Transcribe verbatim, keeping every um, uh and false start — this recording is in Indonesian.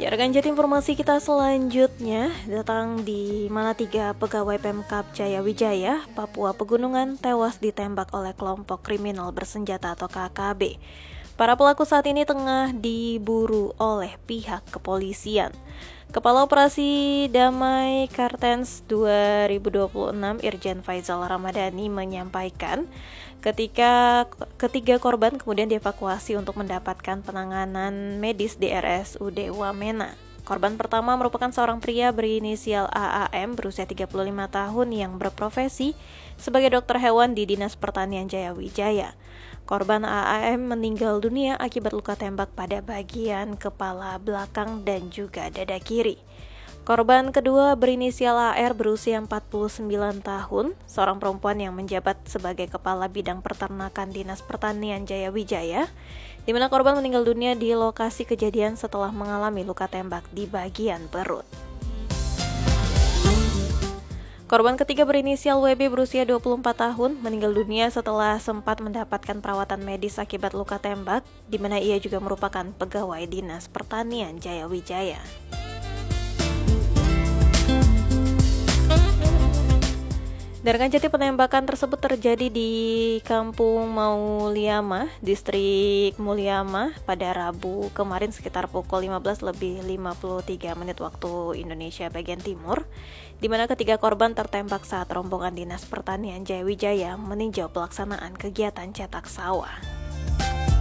Ya, rekan Jati, informasi kita selanjutnya datang di mana tiga pegawai Pemkab Jayawijaya, Papua Pegunungan tewas ditembak oleh kelompok kriminal bersenjata atau K K B. Para pelaku saat ini tengah diburu oleh pihak kepolisian. Kepala Operasi Damai Kartens dua ribu dua puluh enam Irjen Faizal Ramadhani menyampaikan ketika ketiga korban kemudian dievakuasi untuk mendapatkan penanganan medis di R S U D Wamena. Korban pertama merupakan seorang pria berinisial A A M berusia tiga puluh lima tahun yang berprofesi sebagai dokter hewan di Dinas Pertanian Jayawijaya. Korban A A M meninggal dunia akibat luka tembak pada bagian kepala belakang dan juga dada kiri. Korban kedua berinisial A R berusia empat puluh sembilan tahun, seorang perempuan yang menjabat sebagai Kepala Bidang Peternakan Dinas Pertanian Jayawijaya, di mana korban meninggal dunia di lokasi kejadian setelah mengalami luka tembak di bagian perut. Korban ketiga berinisial W B berusia dua puluh empat tahun, meninggal dunia setelah sempat mendapatkan perawatan medis akibat luka tembak, di mana ia juga merupakan pegawai Dinas Pertanian Jayawijaya. Rekan Jati, penembakan tersebut terjadi di Kampung Mulyama, Distrik Mulyama pada Rabu kemarin sekitar pukul lima belas lebih lima puluh tiga menit waktu Indonesia bagian timur, di mana ketiga korban tertembak saat rombongan Dinas Pertanian Jayawijaya meninjau pelaksanaan kegiatan cetak sawah.